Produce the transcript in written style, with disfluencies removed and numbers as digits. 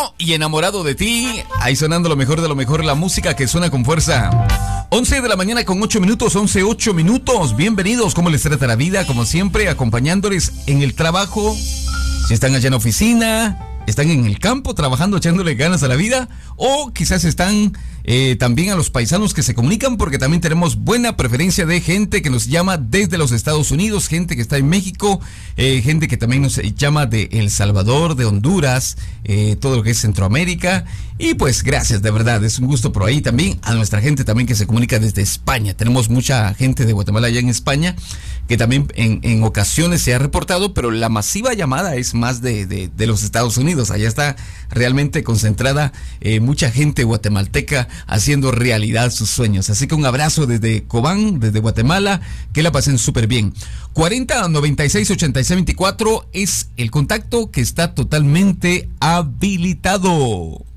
y enamorado de ti. Ahí sonando lo mejor de lo mejor, la música que suena con fuerza. 11 de la mañana con 8 minutos, 8 minutos. Bienvenidos, ¿cómo les trata la vida? Como siempre, acompañándoles en el trabajo. Si están allá en la oficina, están en el campo trabajando, echándole ganas a la vida, o quizás están también a los paisanos que se comunican, porque también tenemos buena preferencia de gente que nos llama desde los Estados Unidos, gente que está en México, gente que también nos llama de El Salvador, de Honduras, todo lo que es Centroamérica. Y pues gracias, de verdad, es un gusto por ahí. También a nuestra gente también que se comunica desde España. Tenemos mucha gente de Guatemala allá en España, que también en ocasiones se ha reportado, pero la masiva llamada es más de los Estados Unidos. Allá está realmente concentrada mucha gente guatemalteca haciendo realidad sus sueños. Así que un abrazo desde Cobán, desde Guatemala, que la pasen súper bien. 40 96 86 24 es el contacto que está totalmente habilitado.